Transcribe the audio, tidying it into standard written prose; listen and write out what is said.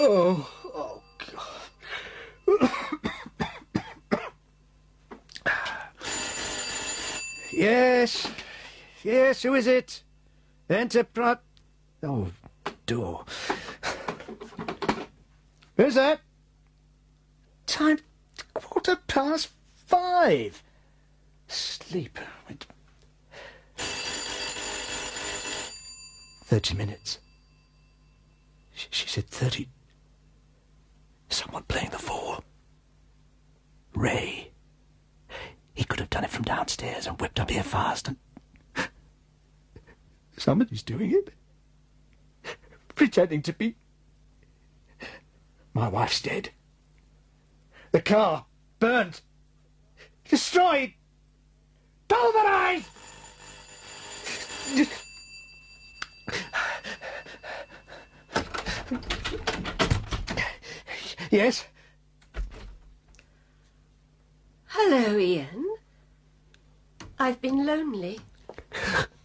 Oh, God. Yes, yes, who is it? Enterprise... Oh, door. Who's that? Time 5:15. Sleep. 30 minutes. She said 30. Someone playing the four. Ray. He could have done it from downstairs and whipped up here fast and... Somebody's doing it. Pretending to be... My wife's dead. The car burnt. Destroyed. Pulverized. Yes? Hello, Ian. I've been lonely.